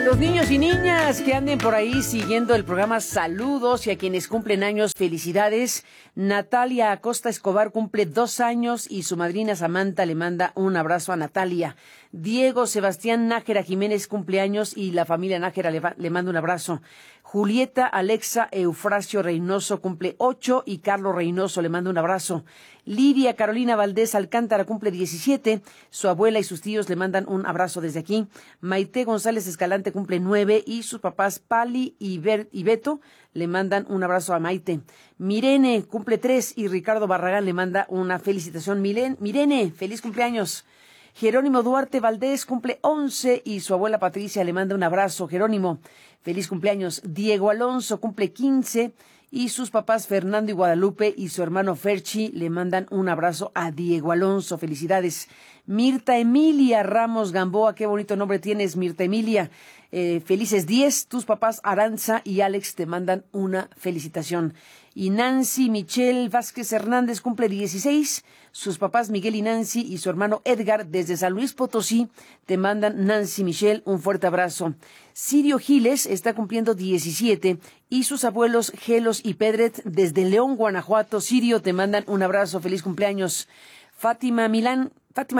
los niños y niñas que anden por ahí siguiendo el programa, saludos, y a quienes cumplen años, felicidades. Natalia Acosta Escobar cumple 2 años y su madrina Samantha le manda un abrazo a Natalia. Diego Sebastián Nájera Jiménez cumple años y la familia Nájera le manda un abrazo. Julieta Alexa Eufrasio Reynoso cumple 8 y Carlos Reynoso le manda un abrazo. Lidia Carolina Valdés Alcántara cumple 17, su abuela y sus tíos le mandan un abrazo desde aquí. Maite González Escalante cumple 9 y sus papás Pali y Beto le mandan un abrazo a Maite. Mirene cumple 3 y Ricardo Barragán le manda una felicitación. Mirene, feliz cumpleaños. Jerónimo Duarte Valdés cumple 11 y su abuela Patricia le manda un abrazo. Jerónimo, feliz cumpleaños. Diego Alonso cumple 15 y sus papás Fernando y Guadalupe y su hermano Ferchi le mandan un abrazo a Diego Alonso. Felicidades. Mirta Emilia Ramos Gamboa, qué bonito nombre tienes, Mirta Emilia. Felices 10, tus papás Aranza y Alex te mandan una felicitación. Y Nancy Michelle Vázquez Hernández cumple 16, sus papás Miguel y Nancy y su hermano Edgar desde San Luis Potosí te mandan, Nancy Michelle, un fuerte abrazo. Sirio Giles está cumpliendo 17 y sus abuelos Gelos y Pedret desde León, Guanajuato. Sirio, te mandan un abrazo, feliz cumpleaños. Fátima Millán,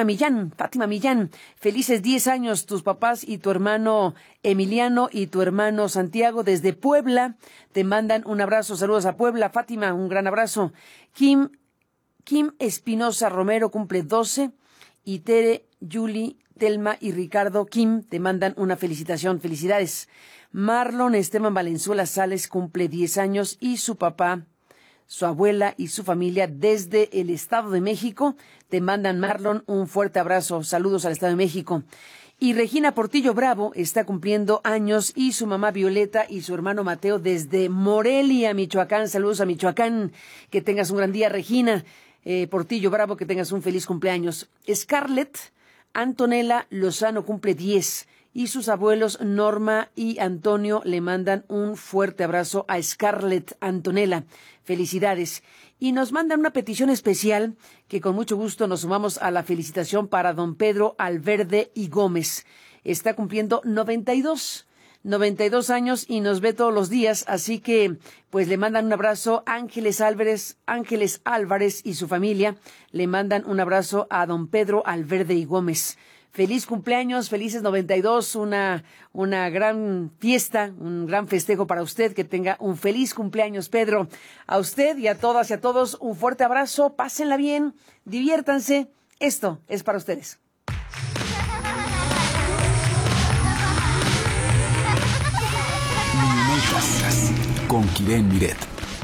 felices 10 años, tus papás y tu hermano Emiliano y tu hermano Santiago desde Puebla, te mandan un abrazo, saludos a Puebla. Fátima, un gran abrazo. Kim Espinosa Romero cumple 12 y Tere, Julie, Telma y Ricardo Kim te mandan una felicitación, felicidades. Marlon Esteban Valenzuela Sales cumple 10 años y su papá, su abuela y su familia desde el Estado de México te mandan, Marlon, un fuerte abrazo. Saludos al Estado de México. Y Regina Portillo Bravo está cumpliendo años y su mamá Violeta y su hermano Mateo desde Morelia, Michoacán. Saludos a Michoacán. Que tengas un gran día, Regina Portillo Bravo, que tengas un feliz cumpleaños. Scarlett Antonella Lozano cumple 10 y sus abuelos Norma y Antonio le mandan un fuerte abrazo a Scarlett Antonella. Felicidades. Y nos mandan una petición especial que con mucho gusto nos sumamos a la felicitación para don Pedro Alverde y Gómez. Está cumpliendo 92 años y nos ve todos los días, así que pues le mandan un abrazo. Ángeles Álvarez y su familia le mandan un abrazo a don Pedro Alverde y Gómez. Feliz cumpleaños, felices 92, una gran fiesta, un gran festejo para usted, que tenga un feliz cumpleaños, Pedro. A usted y a todas y a todos, un fuerte abrazo, pásenla bien, diviértanse, esto es para ustedes. Minumentas con Kiren Miret.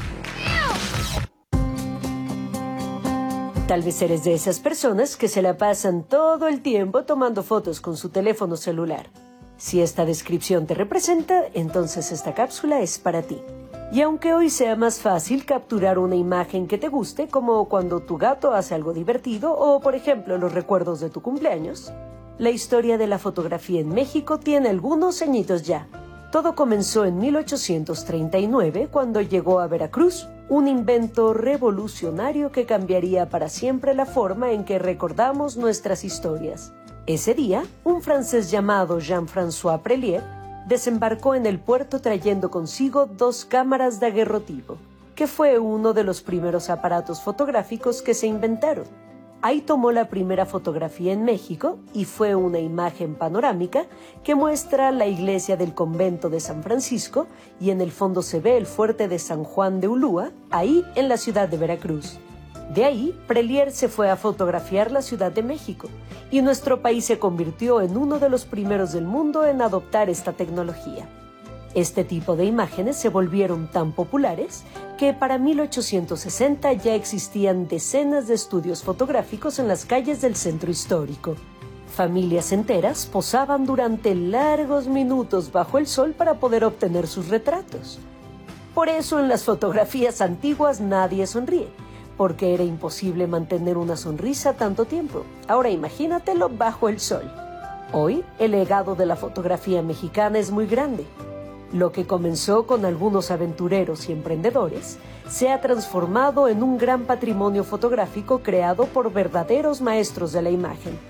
Tal vez eres de esas personas que se la pasan todo el tiempo tomando fotos con su teléfono celular. Si esta descripción te representa, entonces esta cápsula es para ti. Y aunque hoy sea más fácil capturar una imagen que te guste, como cuando tu gato hace algo divertido o, por ejemplo, los recuerdos de tu cumpleaños, la historia de la fotografía en México tiene algunos añitos ya. Todo comenzó en 1839, cuando llegó a Veracruz un invento revolucionario que cambiaría para siempre la forma en que recordamos nuestras historias. Ese día, un francés llamado Jean-François Prelier desembarcó en el puerto trayendo consigo 2 cámaras daguerrotipo, que fue uno de los primeros aparatos fotográficos que se inventaron. Ahí tomó la primera fotografía en México y fue una imagen panorámica que muestra la iglesia del convento de San Francisco y en el fondo se ve el fuerte de San Juan de Ulúa, ahí en la ciudad de Veracruz. De ahí, Prelier se fue a fotografiar la Ciudad de México y nuestro país se convirtió en uno de los primeros del mundo en adoptar esta tecnología. Este tipo de imágenes se volvieron tan populares que para 1860 ya existían decenas de estudios fotográficos en las calles del centro histórico. Familias enteras posaban durante largos minutos bajo el sol para poder obtener sus retratos. Por eso en las fotografías antiguas nadie sonríe, porque era imposible mantener una sonrisa tanto tiempo. Ahora imagínatelo bajo el sol. Hoy el legado de la fotografía mexicana es muy grande. Lo que comenzó con algunos aventureros y emprendedores se ha transformado en un gran patrimonio fotográfico creado por verdaderos maestros de la imagen,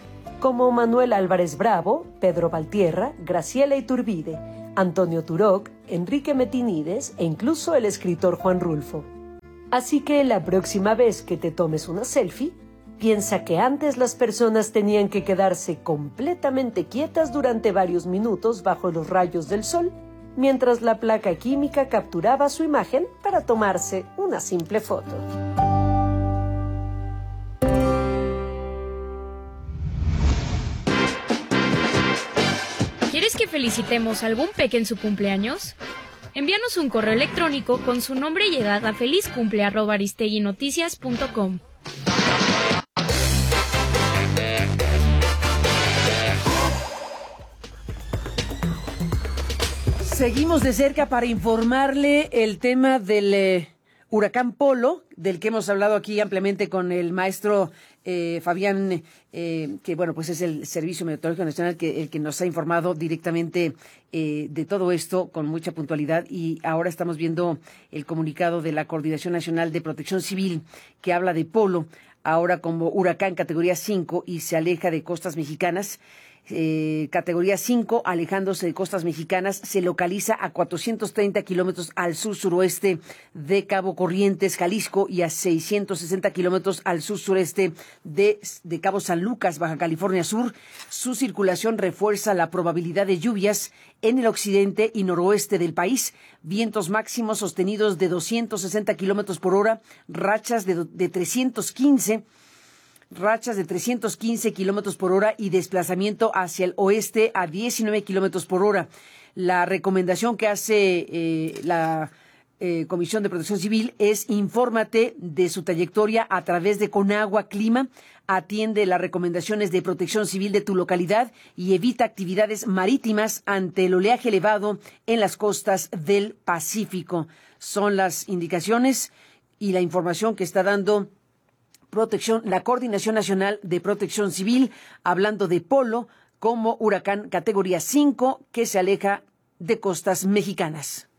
como Manuel Álvarez Bravo, Pedro Valtierra, Graciela Iturbide, Antonio Turoc, Enrique Metinides e incluso el escritor Juan Rulfo. Así que la próxima vez que te tomes una selfie, piensa que antes las personas tenían que quedarse completamente quietas durante varios minutos bajo los rayos del sol, mientras la placa química capturaba su imagen para tomarse una simple foto. ¿Quieres que felicitemos a algún peque en su cumpleaños? Envíanos un correo electrónico con su nombre y edad a felizcumple@aristeguinoticias.com. Seguimos de cerca para informarle el tema del huracán Polo, del que hemos hablado aquí ampliamente con el maestro Fabián, que bueno, pues es el Servicio Meteorológico Nacional, el que nos ha informado directamente de todo esto con mucha puntualidad, y ahora estamos viendo el comunicado de la Coordinación Nacional de Protección Civil que habla de Polo ahora como huracán categoría 5 y se aleja de costas mexicanas. Categoría 5, alejándose de costas mexicanas, se localiza a 430 kilómetros al sur-suroeste de Cabo Corrientes, Jalisco, y a 660 kilómetros al sur-sureste de Cabo San Lucas, Baja California Sur. Su circulación refuerza la probabilidad de lluvias en el occidente y noroeste del país. Vientos máximos sostenidos de 260 kilómetros por hora, rachas de 315 kilómetros por hora y desplazamiento hacia el oeste a 19 kilómetros por hora. La recomendación que hace la Comisión de Protección Civil es: infórmate de su trayectoria a través de Conagua Clima, atiende las recomendaciones de protección civil de tu localidad y evita actividades marítimas ante el oleaje elevado en las costas del Pacífico. Son las indicaciones y la información que está dando la Coordinación Nacional de Protección Civil, hablando de Polo como huracán categoría 5 que se aleja de costas mexicanas.